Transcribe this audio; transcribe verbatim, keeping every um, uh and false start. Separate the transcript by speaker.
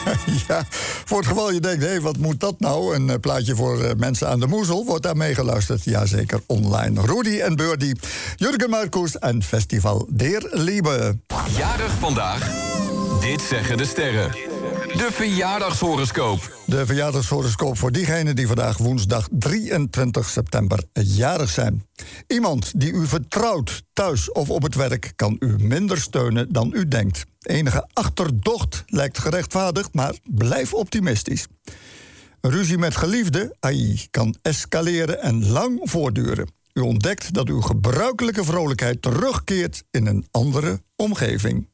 Speaker 1: Ja, voor het geval je denkt, hé, hey, wat moet dat nou? Een uh, plaatje voor uh, mensen aan de moezel. Wordt daar meegeluisterd? Jazeker, online. Rudy en Birdie, Jurgen Marcus en Festival der Liebe.
Speaker 2: Jarig vandaag. Dit zeggen de sterren. De verjaardagshoroscoop.
Speaker 1: De verjaardagshoroscoop voor diegenen die vandaag woensdag drieëntwintig september jarig zijn. Iemand die u vertrouwt, thuis of op het werk, kan u minder steunen dan u denkt. Enige achterdocht lijkt gerechtvaardigd, maar blijf optimistisch. Een ruzie met geliefde, ai, kan escaleren en lang voortduren. U ontdekt dat uw gebruikelijke vrolijkheid terugkeert in een andere omgeving.